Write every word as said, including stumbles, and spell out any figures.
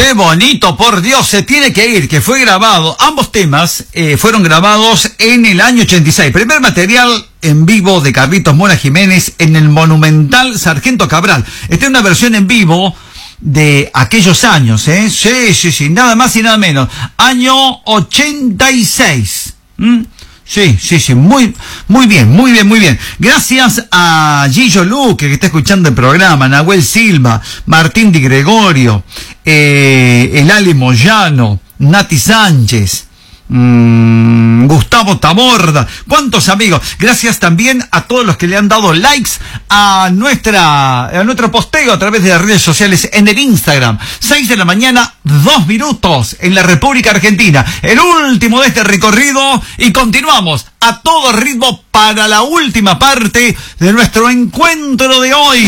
qué bonito, por Dios, se tiene que ir, que fue grabado, ambos temas eh, fueron grabados en el año ochenta y seis. Primer material en vivo de Carlitos Mora Jiménez en el Monumental Sargento Cabral. Esta es una versión en vivo de aquellos años, ¿eh? Sí, sí, sí, nada más y nada menos. Año ochenta y seis. ¿Mm? Sí, sí, sí, muy, muy bien, muy bien, muy bien. Gracias a Gillo Luque, que está escuchando el programa, Nahuel Silva, Martín Di Gregorio, eh, el Ale Moyano, Nati Sánchez, mmm, Gustavo Taborda, cuántos amigos. Gracias también a todos los que le han dado likes a nuestra, a nuestro posteo a través de las redes sociales en el Instagram. seis de la mañana, dos minutos en la República Argentina. El último de este recorrido y continuamos a todo ritmo para la última parte de nuestro encuentro de hoy.